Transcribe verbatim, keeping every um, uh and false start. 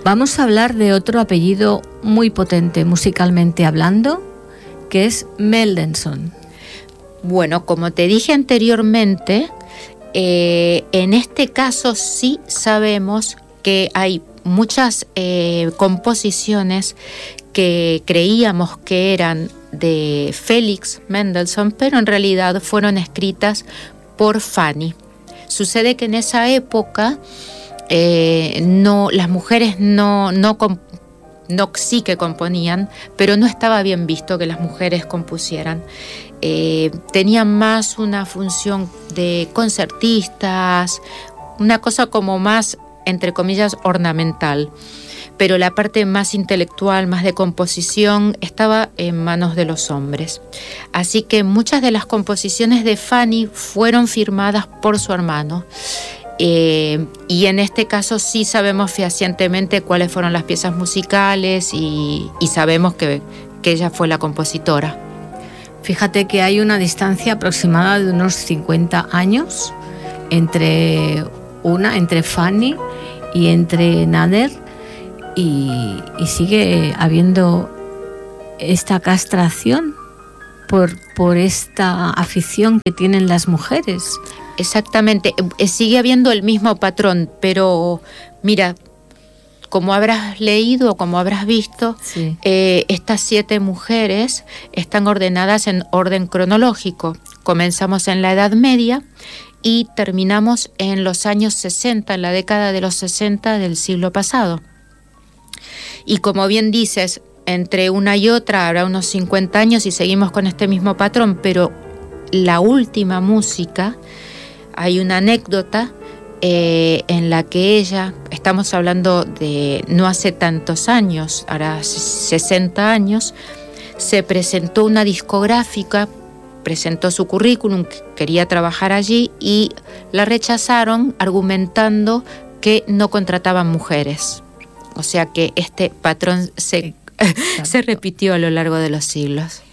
vamos a hablar de otro apellido muy potente musicalmente hablando, que es Mendelssohn. Bueno, como te dije anteriormente, eh, en este caso sí sabemos que hay muchas eh, composiciones que creíamos que eran de Felix Mendelssohn, pero en realidad fueron escritas por Fanny. Sucede que en esa época eh, no, las mujeres no, no, no sí que componían, pero no estaba bien visto que las mujeres compusieran. Eh, tenían más una función de concertistas, una cosa como más, entre comillas, ornamental. Pero la parte más intelectual, más de composición, estaba en manos de los hombres. Así que muchas de las composiciones de Fanny fueron firmadas por su hermano. Eh, y en este caso sí sabemos fehacientemente cuáles fueron las piezas musicales y, y sabemos que, que ella fue la compositora. Fíjate que hay una distancia aproximada de unos cincuenta años entre una, entre Fanny y entre Nader. Y, y sigue habiendo esta castración por, por esta afición que tienen las mujeres. Exactamente, sigue habiendo el mismo patrón, pero mira, como habrás leído o como habrás visto, sí. eh, estas siete mujeres están ordenadas en orden cronológico. Comenzamos en la Edad Media y terminamos en los años sesenta, en la década de los sesenta del siglo pasado. Y como bien dices, entre una y otra habrá unos cincuenta años y seguimos con este mismo patrón, pero la última música, hay una anécdota eh, en la que ella, estamos hablando de no hace tantos años, ahora sesenta años, se presentó una discográfica, presentó su currículum, quería trabajar allí y la rechazaron argumentando que no contrataban mujeres. O sea que este patrón se, se repitió a lo largo de los siglos.